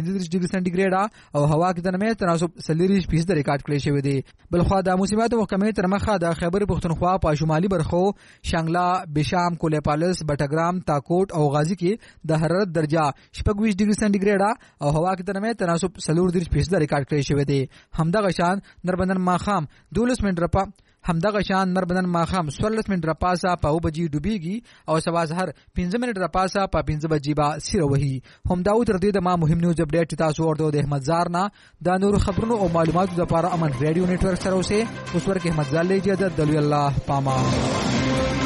ډیګري سنټیګریډ او هوا کې د نمې تناسب 40% ریکارډ کړی شوی دی. بلخوا د موسمیاتو محکمې تر مخه د خیبر پختونخوا په شمالي برخو شانګلا، بشام، کولیپالس، بټګرام، تاکوټ او غازی کې د حرارت درجه 26 ډیګري سنټیګریډ او هوا کې د نمې تناسب 40% ریکارډ کړی شوی دی. همدغه شان نربندن ماخام 12 منټ رپا همدغه شان نربندن ماخام 14 منټ رپاسا په 2 بجې ډوبېږي او سبا سحر 15 منټ رپاسا په 15 بجې با سیر وهي. هم دا تر دې د ما مهم نیوز اپډیټ تاسو ورته د احمد زار نه د نور خبرونو او معلوماتو لپاره امن ریډیو نتورک سره اوسه اوس ورکه احمد زال له اجازه د الله پامان.